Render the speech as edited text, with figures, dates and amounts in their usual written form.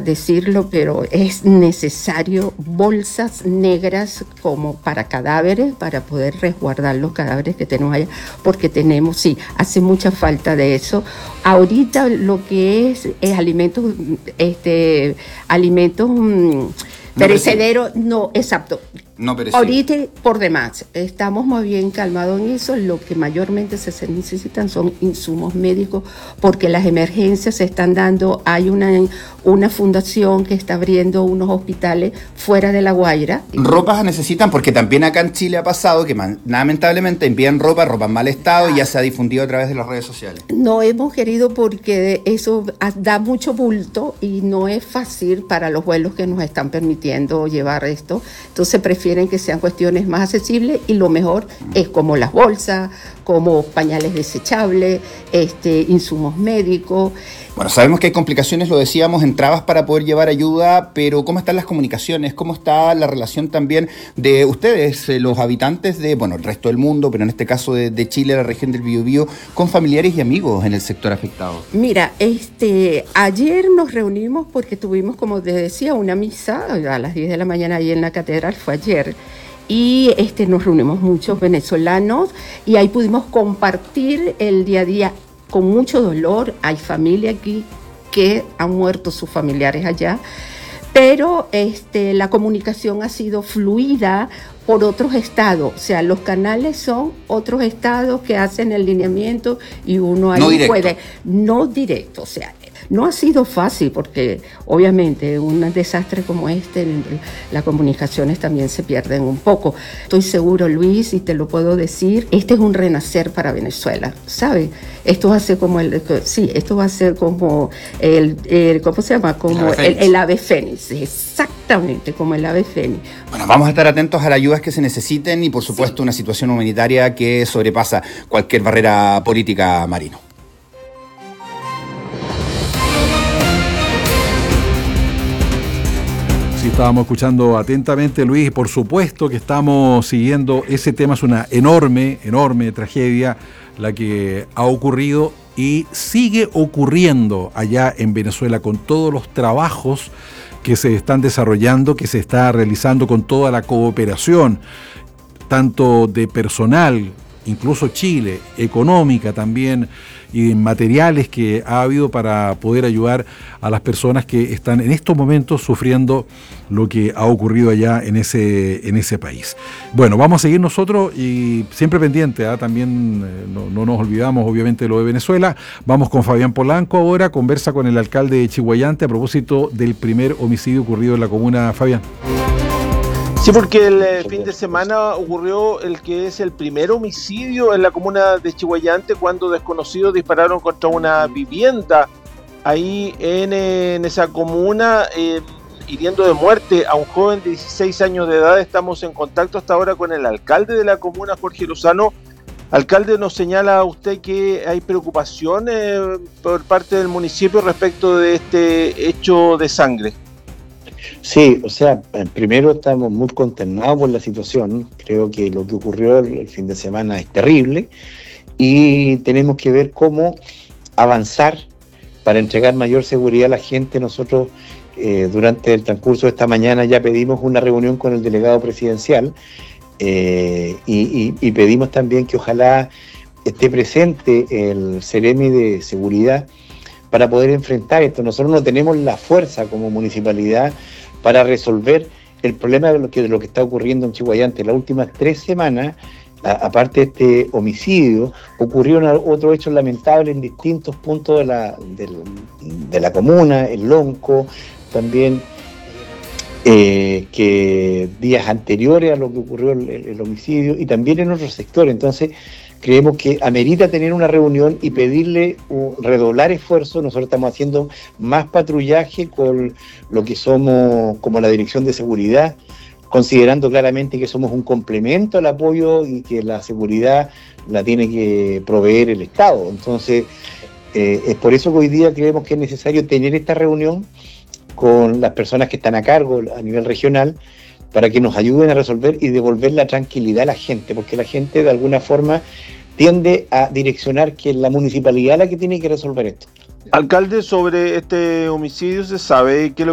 decirlo, pero es necesario bolsas negras como para cadáveres, para poder resguardar los cadáveres que tenemos allá, porque sí, hace mucha falta de eso. Ahorita lo que es alimentos, perecederos, no, exacto. No perecederos. Ahorita por demás, estamos muy bien calmados en eso. Lo que mayormente se necesitan son insumos médicos, porque las emergencias se están dando. Hay una fundación que está abriendo unos hospitales fuera de La Guaira. Ropas necesitan, porque también acá en Chile ha pasado que lamentablemente envían ropa en mal estado y ya se ha difundido a través de las redes sociales. No hemos querido porque eso da mucho bulto y no es fácil para los vuelos que nos están permitiendo llevar esto. Entonces prefieren que sean cuestiones más accesibles, y lo mejor es como las bolsas, como pañales desechables, insumos médicos. Bueno, sabemos que hay complicaciones, lo decíamos, en trabas para poder llevar ayuda, pero ¿cómo están las comunicaciones? ¿Cómo está la relación también de ustedes, los habitantes de, el resto del mundo, pero en este caso de Chile, la región del Biobío, con familiares y amigos en el sector afectado? Mira, ayer nos reunimos porque tuvimos, como te decía, una misa a las 10 de la mañana ahí en la catedral, fue ayer. Y nos reunimos muchos venezolanos y ahí pudimos compartir el día a día con mucho dolor. Hay familia aquí que han muerto sus familiares allá, pero la comunicación ha sido fluida por otros estados. O sea, los canales son otros estados que hacen el lineamiento y uno ahí puede. No directo, o sea, no ha sido fácil porque obviamente un desastre como las comunicaciones también se pierden un poco. Estoy seguro, Luis, y te lo puedo decir, este es un renacer para Venezuela, ¿sabes? Esto va a ser como esto va a ser como ¿cómo se llama? Como el ave fénix, exactamente como el ave fénix. Bueno, vamos a estar atentos a las ayudas que se necesiten y por supuesto una situación humanitaria que sobrepasa cualquier barrera política, Marino. Estábamos escuchando atentamente, Luis, y por supuesto que estamos siguiendo ese tema. Es una enorme tragedia la que ha ocurrido y sigue ocurriendo allá en Venezuela, con todos los trabajos que se están desarrollando, que se está realizando, con toda la cooperación, tanto de personal, incluso Chile, económica también, y materiales que ha habido para poder ayudar a las personas que están en estos momentos sufriendo lo que ha ocurrido allá en ese país. Bueno, vamos a seguir nosotros y siempre pendiente, también no nos olvidamos obviamente de lo de Venezuela. Vamos con Fabián Polanco ahora, conversa con el alcalde de Chiguayante a propósito del primer homicidio ocurrido en la comuna. Fabián. Sí, porque el fin de semana ocurrió el que es el primer homicidio en la comuna de Chiguayante, cuando desconocidos dispararon contra una vivienda ahí en esa comuna, hiriendo de muerte a un joven de 16 años de edad. Estamos en contacto hasta ahora con el alcalde de la comuna, Jorge Lozano. Alcalde, nos señala usted que hay preocupación por parte del municipio respecto de este hecho de sangre. Sí, o sea, primero estamos muy consternados por la situación. Creo que lo que ocurrió el fin de semana es terrible y tenemos que ver cómo avanzar para entregar mayor seguridad a la gente. Nosotros durante el transcurso de esta mañana ya pedimos una reunión con el delegado presidencial y pedimos también que ojalá esté presente el Seremi de Seguridad para poder enfrentar esto. Nosotros no tenemos la fuerza como municipalidad para resolver el problema de lo que está ocurriendo en Chiguayante. Las últimas 3 semanas, aparte de este homicidio, ocurrieron otros hechos lamentables en distintos puntos de la comuna, en Lonco, también que días anteriores a lo que ocurrió el homicidio, y también en otros sectores. Entonces, creemos que amerita tener una reunión y pedirle redoblar esfuerzos. Nosotros estamos haciendo más patrullaje con lo que somos como la Dirección de Seguridad, considerando claramente que somos un complemento al apoyo y que la seguridad la tiene que proveer el Estado. Entonces, es por eso que hoy día creemos que es necesario tener esta reunión con las personas que están a cargo a nivel regional, para que nos ayuden a resolver y devolver la tranquilidad a la gente, porque la gente de alguna forma tiende a direccionar que es la municipalidad la que tiene que resolver esto. Alcalde, sobre este homicidio, ¿se sabe qué es lo